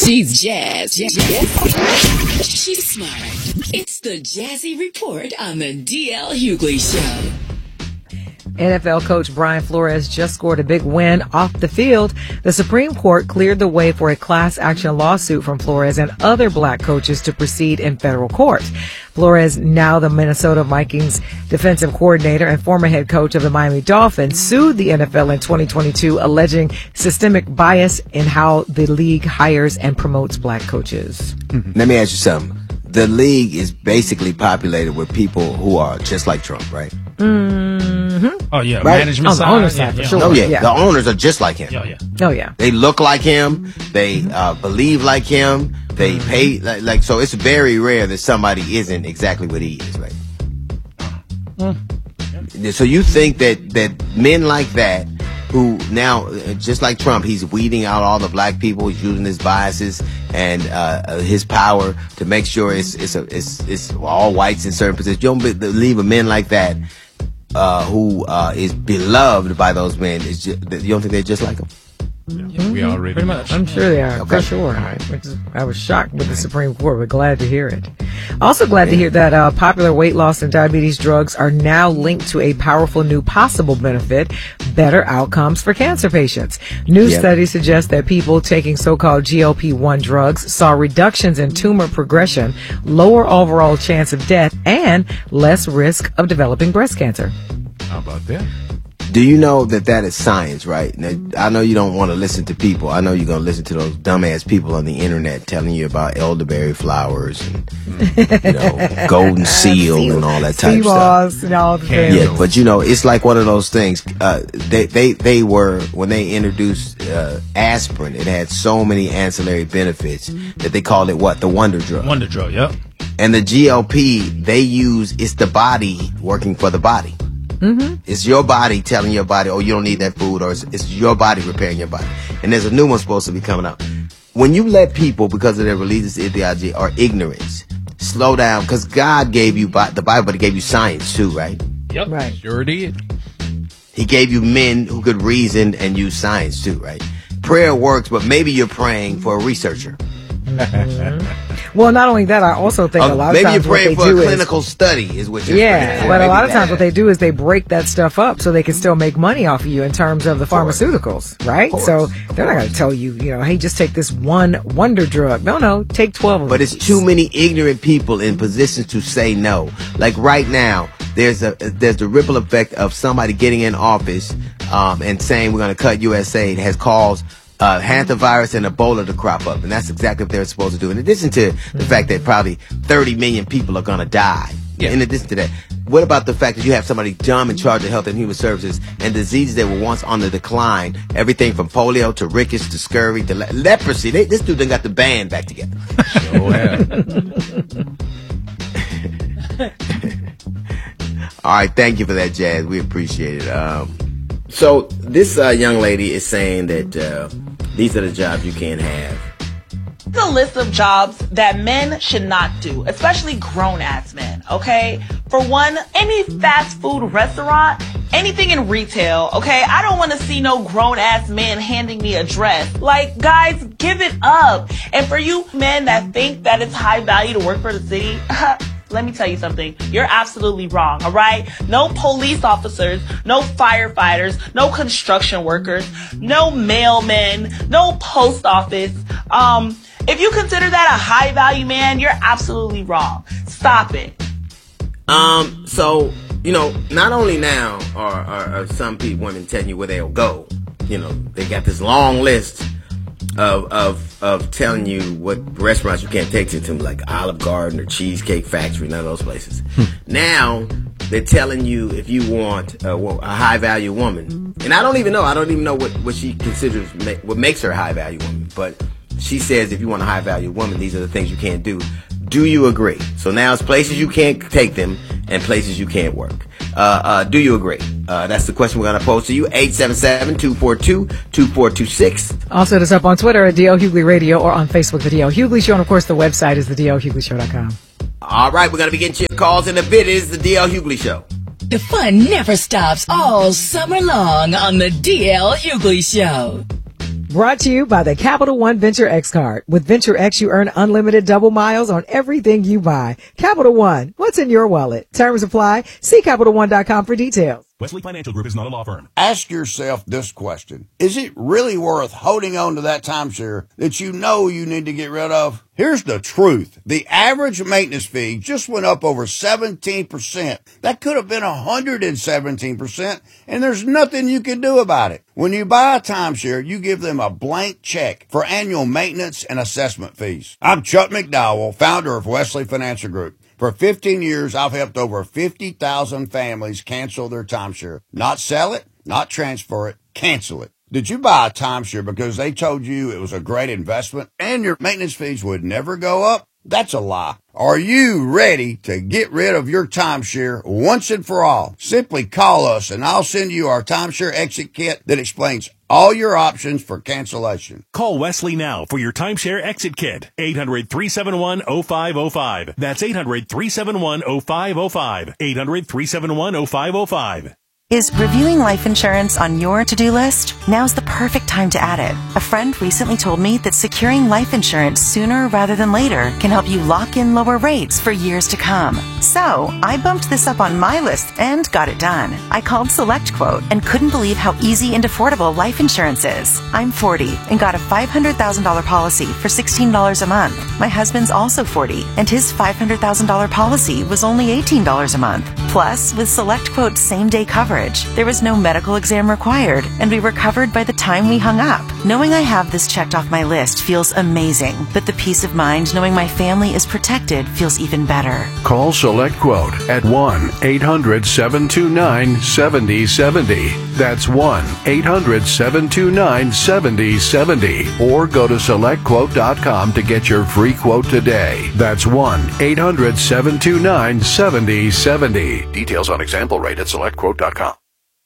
She's Jazz. She's smart. It's the Jazzy Report on the D.L. Hughley Show. NFL coach Brian Flores just scored a big win off the field. The Supreme Court cleared the way for a class action lawsuit from Flores and other black coaches to proceed in federal court. Flores, now the Minnesota Vikings defensive coordinator and former head coach of the Miami Dolphins, sued the NFL in 2022, alleging systemic bias in how the league hires and promotes black coaches. Let me ask you something. The league is basically populated with people who are just like Trump, right? Oh, yeah. Right? Management side. The owner side, for sure. Oh, yeah. The owners are just like him. Oh, yeah. They look like him. They believe like him. They pay like so. It's very rare that somebody isn't exactly what he is, right? So you think that men like that, who now, just like Trump, he's weeding out all the black people. He's using his biases and his power to make sure it's all whites in certain positions. You don't believe a man like that who is beloved by those men. You don't think they're just like him? Yeah, we already Pretty much. I'm sure they are, Okay. for sure. I was shocked with the Supreme Court, but glad to hear it. Also glad to hear that popular weight loss and diabetes drugs are now linked to a powerful new possible benefit, better outcomes for cancer patients. New studies suggest that people taking so-called GLP-1 drugs saw reductions in tumor progression, lower overall chance of death, and less risk of developing breast cancer. How about that? Do you know that is science, right? Now, I know you don't want to listen to people. I know you're going to listen to those dumbass people on the internet telling you about elderberry flowers and golden seal and all that type of stuff. And all the things. Yeah, but it's like one of those things. They were, when they introduced aspirin, it had so many ancillary benefits that they called it what? The wonder drug. Wonder drug, yep. And the GLP it's the body working for the body. It's your body telling your body, oh, you don't need that food, or it's your body repairing your body. And there's a new one supposed to be coming out. When you let people, because of their religious ideology or ignorance, slow down, because God gave you the Bible, but He gave you science too, right? Yep. Right. Sure did. He gave you men who could reason and use science too, right? Prayer works, but maybe you're praying for a researcher. Well, not only that, I also think a lot of maybe times you're what they praying for do a clinical study is what you're praying for. but a Maybe lot of times that. what they do is they break that stuff up so they can still make money off of you in terms of the pharmaceuticals, right? So they're not going to tell you, hey, just take this one wonder drug. No, take 12 of them. But it's too many ignorant people in positions to say no. Like right now, there's the ripple effect of somebody getting in office and saying we're going to cut USAID has caused hantavirus and Ebola to crop up, and that's exactly what they're supposed to do. In addition to the fact that probably 30 million people are going to die. Yeah. In addition to that, what about the fact that you have somebody dumb in charge of Health and Human Services and diseases that were once on the decline, everything from polio to rickets to scurvy to leprosy. This dude done got the band back together. Sure have. All right, thank you for that, Jazz. We appreciate it. So this young lady is saying that these are the jobs you can't have. The list of jobs that men should not do, especially grown-ass men, okay? For one, any fast food restaurant, anything in retail, okay? I don't want to see no grown-ass man handing me a dress. Like, guys, give it up. And for you men that think that it's high value to work for the city, let me tell you something. You're absolutely wrong, all right? No police officers, no firefighters, no construction workers, no mailmen, no post office. If you consider that a high value man, you're absolutely wrong. Stop it. So, not only now are some women telling you where they'll go. They got this long list of telling you what restaurants you can't take to like Olive Garden or Cheesecake Factory, none of those places. Now they're telling you if you want a high value woman, and I don't even know what she considers what makes her a high value woman, but she says if you want a high value woman, these are the things you can't do. Do you agree? So now it's places you can't take them and places you can't work. Do you agree? That's the question we're going to pose to you. 877-242-2426. Also, hit us up on Twitter at DL Hughley Radio or on Facebook, The DL Hughley Show. And, of course, the website is thedlhugleyshow.com. All right, we're going to be getting to your calls in a bit. It is The DL Hughley Show. The fun never stops all summer long on the D.L. Hughley Show. Brought to you by the Capital One Venture X card. With Venture X, you earn unlimited double miles on everything you buy. Capital One, what's in your wallet? Terms apply. See CapitalOne.com for details. Wesley Financial Group is not a law firm. Ask yourself this question. Is it really worth holding on to that timeshare that you know you need to get rid of? Here's the truth. The average maintenance fee just went up over 17%. That could have been 117%, and there's nothing you can do about it. When you buy a timeshare, you give them a blank check for annual maintenance and assessment fees. I'm Chuck McDowell, founder of Wesley Financial Group. For 15 years, I've helped over 50,000 families cancel their timeshare. Not sell it, not transfer it, cancel it. Did you buy a timeshare because they told you it was a great investment and your maintenance fees would never go up? That's a lie. Are you ready to get rid of your timeshare once and for all? Simply call us and I'll send you our timeshare exit kit that explains all your options for cancellation. Call Wesley now for your timeshare exit kit. 800-371-0505. That's 800-371-0505. 800-371-0505. Is reviewing life insurance on your to-do list? Now's the perfect time to add it. A friend recently told me that securing life insurance sooner rather than later can help you lock in lower rates for years to come. So, I bumped this up on my list and got it done. I called SelectQuote and couldn't believe how easy and affordable life insurance is. I'm 40 and got a $500,000 policy for $16 a month. My husband's also 40 and his $500,000 policy was only $18 a month. Plus, with SelectQuote's same-day coverage, there was no medical exam required, and we were covered by the time we hung up. Knowing I have this checked off my list feels amazing, but the peace of mind knowing my family is protected feels even better. Call SelectQuote at 1-800-729-7070. That's 1-800-729-7070. Or go to SelectQuote.com to get your free quote today. That's 1-800-729-7070. Details on example rate at SelectQuote.com.